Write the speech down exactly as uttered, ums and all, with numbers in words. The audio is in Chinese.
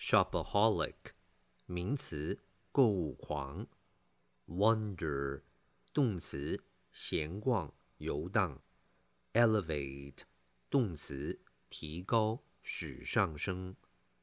shopaholic， 名词，购物狂。wander， 动词，闲逛、游荡。elevate， 动词，提高、使上升。